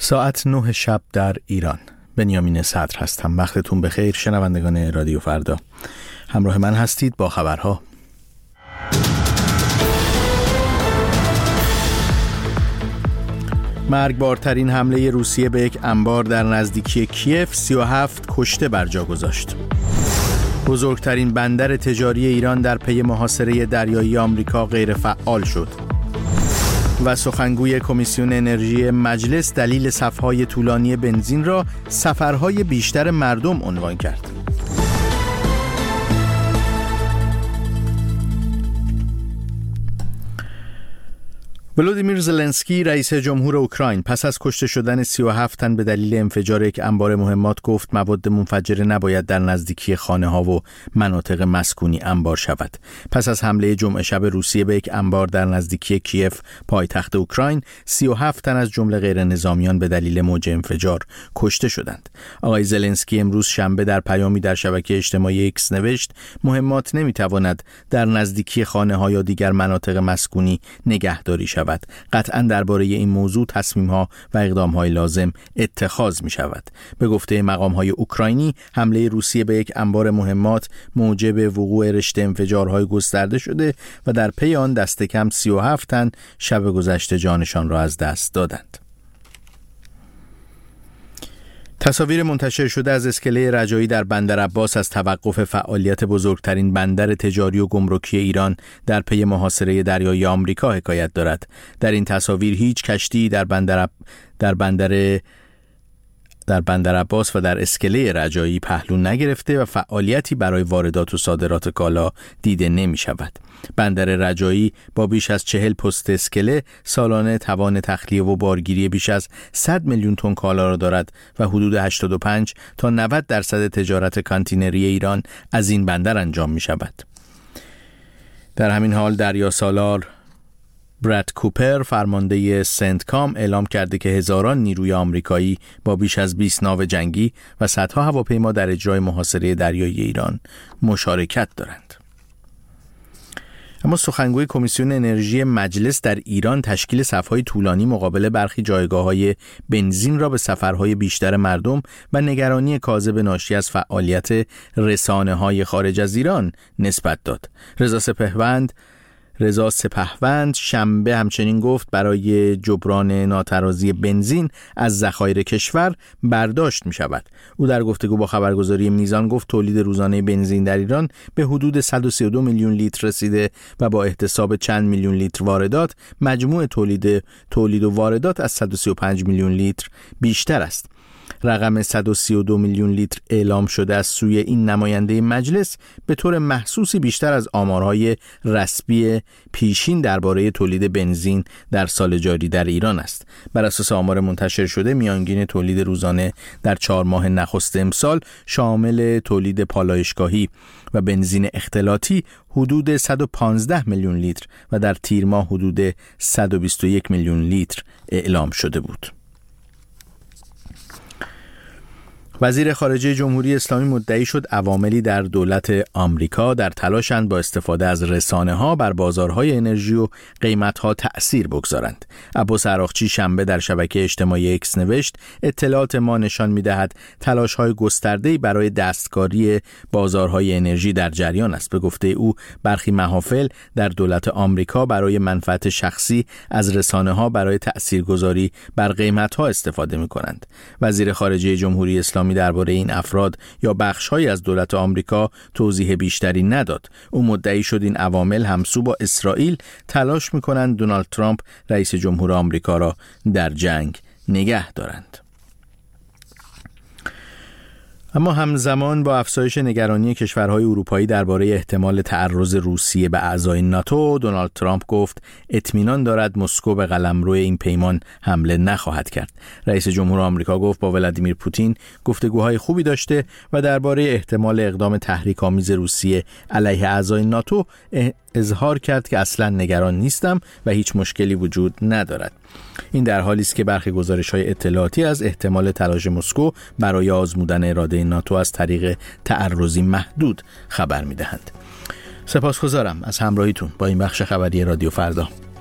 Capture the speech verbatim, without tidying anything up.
ساعت نه شب در ایران. بنیامین صدر هستم. وقتتون بخیر شنوندگان رادیو فردا. همراه من هستید با خبرها. مرگبارترین حمله روسیه به یک انبار در نزدیکی کیف، سی و هفت کشته بر جا گذاشت. بزرگترین بندر تجاری ایران در پی محاصره دریایی آمریکا غیر فعال شد. و سخنگوی کمیسیون انرژی مجلس دلیل صف‌های طولانی بنزین را سفرهای بیشتر مردم عنوان کرد. ولودیمیر زلنسکی رئیس جمهور اوکراین پس از کشته شدن سی و هفت تن به دلیل انفجار یک انبار مهمات گفت مواد منفجره نباید در نزدیکی خانه‌ها و مناطق مسکونی انبار شود. پس از حمله جمعه شب روسیه به یک انبار در نزدیکی کیف پایتخت اوکراین، سی و هفت تن از جمله غیر نظامیان به دلیل موج انفجار کشته شدند. آقای زلنسکی امروز شنبه در پیامی در شبکه اجتماعی ایکس نوشت مهمات نمیتواند در نزدیکی خانه‌ها یا دیگر مناطق مسکونی نگهداری شود. قطعاً درباره این موضوع تصمیم‌ها و اقدام‌های لازم اتخاذ می‌شود. به گفته مقام‌های اوکراینی، حمله روسیه به یک انبار مهمات موجب وقوع رشته انفجارهای گسترده شده و در پی آن دست کم سی و هفت تن شب گذشته جانشان را از دست دادند. تصاویر منتشر شده از اسکله رجایی در بندر عباس از توقف فعالیت بزرگترین بندر تجاری و گمرکی ایران در پی محاصره دریایی آمریکا حکایت دارد. در این تصاویر هیچ کشتی در بندر در بندر در بندر عباس و در اسکله رجایی پهلو نگرفته و فعالیتی برای واردات و صادرات کالا دیده نمی شود. بندر رجایی با بیش از چهل پست اسکله سالانه توان تخلیه و بارگیری بیش از صد میلیون تن کالا را دارد و حدود هشتاد و پنج تا نود درصد تجارت کانتینری ایران از این بندر انجام می شود. در همین حال دریا سالار براد کوپر فرمانده سنتکام اعلام کرده که هزاران نیروی آمریکایی با بیش از بیست ناو جنگی و صدها هواپیما در اجرای محاصره دریایی ایران مشارکت دارند. اما سخنگوی کمیسیون انرژی مجلس در ایران تشکیل صف‌های طولانی مقابل برخی جایگاه‌های بنزین را به سفرهای بیشتر مردم و نگرانی کاذب ناشی از فعالیت رسانه‌های خارج از ایران نسبت داد. رضا سپهوند رضا سپهوند شنبه همچنین گفت برای جبران ناترازی بنزین از ذخایر کشور برداشت می شود. او در گفتگو با خبرگزاری میزان گفت تولید روزانه بنزین در ایران به حدود صد و سی و دو میلیون لیتر رسیده و با احتساب چند میلیون لیتر واردات مجموع تولید تولید و واردات از صد و سی و پنج میلیون لیتر بیشتر است. رقم صد و سی و دو میلیون لیتر اعلام شده از سوی این نماینده مجلس به طور محسوسی بیشتر از آمارهای رسمی پیشین درباره تولید بنزین در سال جاری در ایران است. بر اساس آمار منتشر شده میانگین تولید روزانه در چهار ماه نخست امسال شامل تولید پالایشگاهی و بنزین اختلاطی حدود صد و پانزده میلیون لیتر و در تیر ماه حدود صد و بیست و یک میلیون لیتر اعلام شده بود. وزیر خارجه جمهوری اسلامی مدعی شد عواملی در دولت آمریکا در تلاشند با استفاده از رسانه‌ها بر بازارهای انرژی و قیمت‌ها تأثیر بگذارند. عباس عراقچی شنبه در شبکه اجتماعی ایکس نوشت اطلاعات ما نشان می‌دهد تلاش‌های گسترده‌ای برای دستکاری بازارهای انرژی در جریان است. به گفته او برخی محافل در دولت آمریکا برای منفعت شخصی از رسانه‌ها برای تأثیرگذاری بر قیمت‌ها استفاده می‌کنند. وزیر خارجه جمهوری اسلامی درباره این افراد یا بخش‌هایی از دولت آمریکا توضیح بیشتری نداد. او مدعی شد این عوامل همسو با اسرائیل تلاش می‌کنند دونالد ترامپ رئیس جمهور آمریکا را در جنگ نگه دارند. اما همزمان با افزایش نگرانی کشورهای اروپایی درباره احتمال تعرض روسیه به اعضای ناتو، دونالد ترامپ گفت اطمینان دارد مسکو به قلمرو این پیمان حمله نخواهد کرد. رئیس جمهور آمریکا گفت با ولادیمیر پوتین گفتگوهای خوبی داشته و درباره احتمال اقدام تحریک‌آمیز روسیه علیه اعضای ناتو اظهار کرد که اصلا نگران نیستم و هیچ مشکلی وجود ندارد. این در حالی است که برخی گزارش‌های اطلاعاتی از احتمال تلاش مسکو برای آزمودن اراده ناتو از طریق تعرضی محدود خبر می‌دهند. سپاسگزارم از همراهیتون با این بخش خبری رادیو فردا.